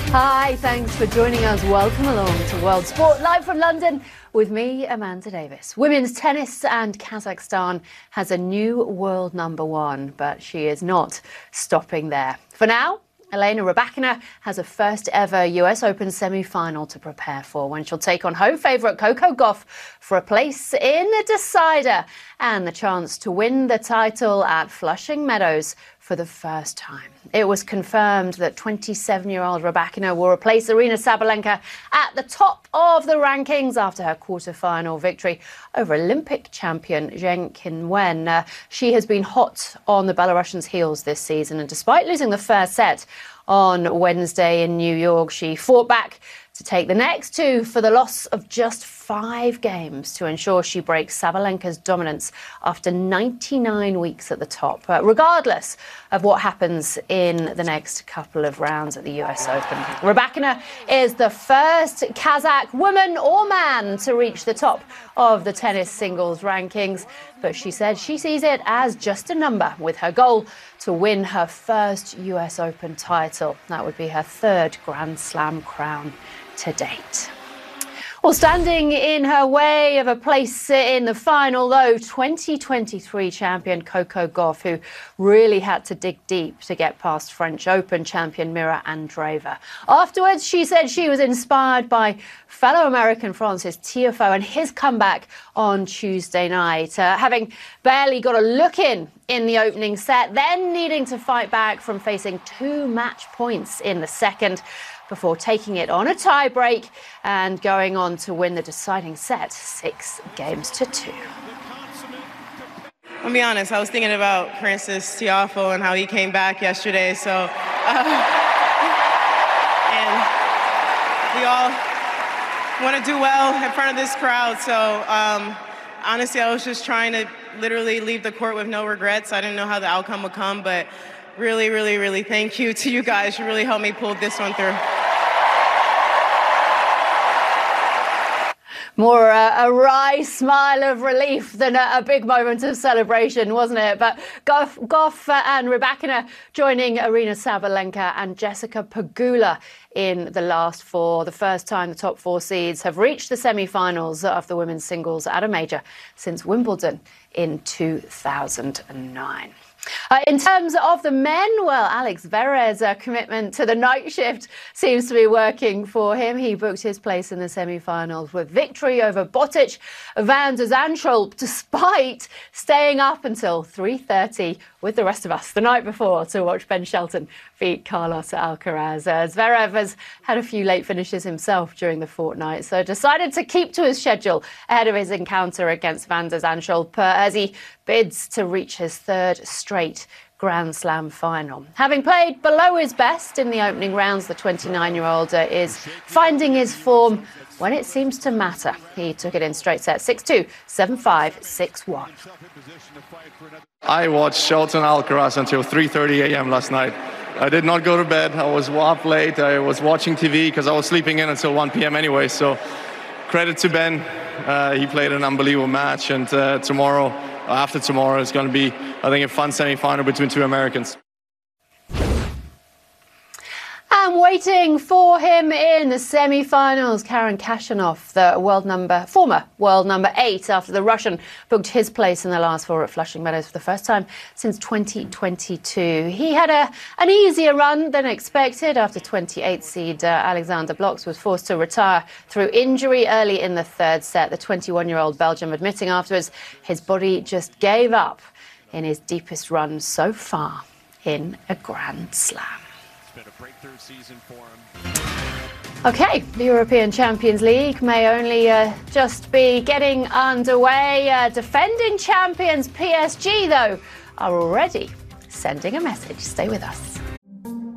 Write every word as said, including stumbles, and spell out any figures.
Hi, thanks for joining us. Welcome along to World Sport, live from London with me, Amanda Davis. Women's tennis and Kazakhstan has a new world number one, but she is not stopping there. For now, Elena Rybakina has a first ever U S Open semi-final to prepare for when she'll take on home favourite Coco Gauff for a place in the decider and the chance to win the title at Flushing Meadows for the first time. It was confirmed that twenty-seven-year-old Rybakina will replace Aryna Sabalenka at the top of the rankings after her quarter-final victory over Olympic champion Zheng Qinwen. Uh, she has been hot on the Belarusian's heels this season, and despite losing the first set on Wednesday in New York, she fought back to take the next two for the loss of just five games to ensure she breaks Sabalenka's dominance after ninety-nine weeks at the top, uh, regardless of what happens in the next couple of rounds at the U S Open. Rybakina is the first Kazakh woman or man to reach the top of the tennis singles rankings, but she said she sees it as just a number, with her goal to win her first U S Open title. That would be her third Grand Slam crown to date. Well, standing in her way of a place in the final, though, twenty twenty-three champion Coco Gauff, who really had to dig deep to get past French Open champion Mira Andreeva. Afterwards, she said she was inspired by fellow American Frances Tiafoe and his comeback on Tuesday night, uh, having barely got a look in in the opening set, then needing to fight back from facing two match points in the second, before taking it on a tie-break and going on to win the deciding set six games to two. I'll be honest, I was thinking about Frances Tiafoe and how he came back yesterday, so... Uh, and we all want to do well in front of this crowd, so um, honestly, I was just trying to literally leave the court with no regrets. I didn't know how the outcome would come, but really, really, really thank you to you guys. You really helped me pull this one through. More uh, a wry smile of relief than a, a big moment of celebration, wasn't it? But Gauff, Gauff uh, and Rybakina joining Aryna Sabalenka and Jessica Pegula in the last four. The first time the top four seeds have reached the semi-finals of the women's singles at a major since Wimbledon in two thousand nine. Uh, in terms of the men, well, Alex Zverev's uh, commitment to the night shift seems to be working for him. He booked his place in the semi-finals with victory over Botic van de Zandschulp, despite staying up until three thirty with the rest of us the night before to watch Ben Shelton beat Carlos Alcaraz. Uh, Zverev has had a few late finishes himself during the fortnight, so decided to keep to his schedule ahead of his encounter against van de Zandschulp uh, as he bids to reach his third straight Grand Slam final. Having played below his best in the opening rounds, the twenty-nine-year-old uh, is finding his form when it seems to matter. He took it in straight set, six two, seven five, six one. I watched Shelton Alcaraz until three thirty a m last night. I did not go to bed. I was up late. I was watching T V because I was sleeping in until one p m anyway. So credit to Ben. Uh, he played an unbelievable match, and uh, tomorrow, after tomorrow, is going to be, I think, a fun semi-final between two Americans. And waiting for him in the semi-finals, Karen Khachanov, the world number, former world number eight, after the Russian booked his place in the last four at Flushing Meadows for the first time since twenty twenty-two. He had a, an easier run than expected after twenty-eight seed uh, Alexander Blocks was forced to retire through injury early in the third set. The twenty-one-year-old Belgium admitting afterwards his body just gave up in his deepest run so far in a Grand Slam. Been a breakthrough season for him. OK, the European Champions League may only uh, just be getting underway. Uh, defending champions P S G, though, are already sending a message. Stay with us.